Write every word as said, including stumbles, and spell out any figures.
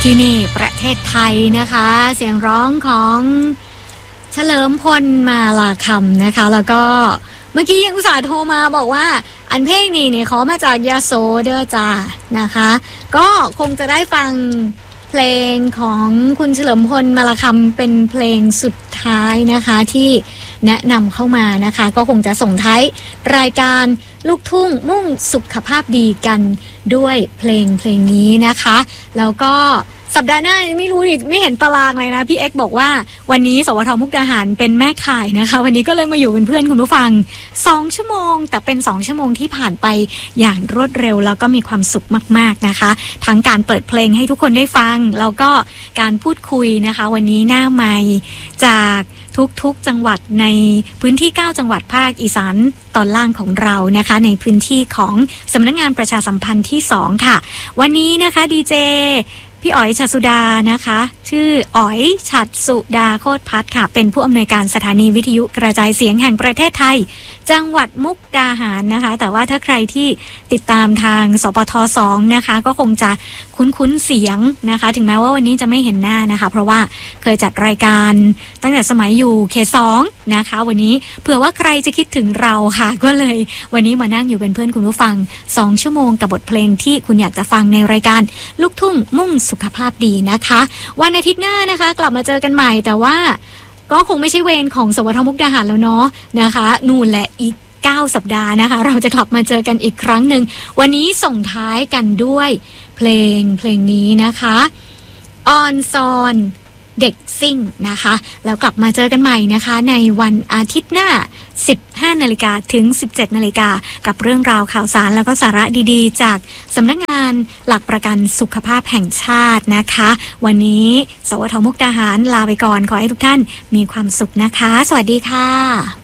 ที่นี่ประเทศไทยนะคะเสียงร้องของเฉลิมพลมาลาคำนะคะแล้วก็เมื่อกี้ยังอุตส่าห์โทรมาบอกว่าอันเพลงนี้เนี่ยเขามาจากยาโสเด้อจ้านะคะก็คงจะได้ฟังเพลงของคุณเฉลิมพลมาลาคำเป็นเพลงสุดท้ายนะคะที่แนะนำเข้ามานะคะก็คงจะส่งท้ายรายการลูกทุ่งมุ่งสุขภาพดีกันด้วยเพลงเพลงนี้นะคะแล้วก็สัปดาห์หน้าไม่รู้ดิไม่เห็นตารางเลยนะพี่เอ็กบอกว่าวันนี้สวทมุกดาหารเป็นแม่ข่ายนะคะวันนี้ก็เลยมาอยู่เป็นเพื่อนคุณผู้ฟังสองชั่วโมงแต่เป็นสองชั่วโมงที่ผ่านไปอย่างรวดเร็วแล้วก็มีความสุขมากๆนะคะทั้งการเปิดเพลงให้ทุกคนได้ฟังแล้วก็การพูดคุยนะคะวันนี้หน้าไมค์จากทุกๆจังหวัดในพื้นที่เก้าจังหวัดภาคอีสานตอนล่างของเรานะคะในพื้นที่ของสำนักงานประชาสัมพันธ์ที่สองค่ะวันนี้นะคะดีเจพี่อ๋อยฉัตรสุดานะคะชื่ออ๋อยฉัตรสุดาโคตรพัฒน์ค่ะเป็นผู้อำนวยการสถานีวิทยุกระจายเสียงแห่งประเทศไทยจังหวัดมุกดาหารนะคะแต่ว่าถ้าใครที่ติดตามทางสปทสองนะคะก็คงจะคุ้นๆเสียงนะคะถึงแม้ว่าวันนี้จะไม่เห็นหน้านะคะเพราะว่าเคยจัดรายการตั้งแต่สมัยอยู่เคสองนะคะวันนี้เผื่อว่าใครจะคิดถึงเราค่ะก็เลยวันนี้มานั่งอยู่เป็นเพื่อนคุณผู้ฟังสองชั่วโมงกับบทเพลงที่คุณอยากจะฟังในรายการลูกทุ่งมุ่งสุขภาพดีนะคะวันอาทิตย์หน้านะคะกลับมาเจอกันใหม่แต่ว่าก็คงไม่ใช่เวรของสวทมุกดาหารแล้วเนาะนะคะนู่นแหละอีกเก้าสัปดาห์นะคะเราจะกลับมาเจอกันอีกครั้งหนึ่งวันนี้ส่งท้ายกันด้วยเพลงเพลงนี้นะคะออนซอนเด็กซิ่งนะคะแล้วกลับมาเจอกันใหม่นะคะในวันอาทิตย์หน้า สิบห้านาฬิกา ถึง สิบเจ็ดนาฬิกากับเรื่องราวข่าวสารแล้วก็สาระดีๆจากสำนักงานหลักประกันสุขภาพแห่งชาตินะคะวันนี้สวทมุกดาหารลาไปก่อนขอให้ทุกท่านมีความสุขนะคะสวัสดีค่ะ